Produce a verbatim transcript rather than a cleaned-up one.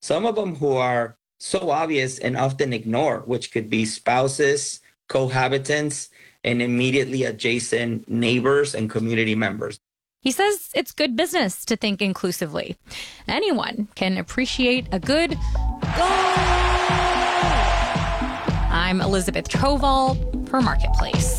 some of them who are so obvious and often ignored, which could be spouses, cohabitants, and immediately adjacent neighbors and community members. He says it's good business to think inclusively. Anyone can appreciate a good goal. I'm Elizabeth Choval for Marketplace.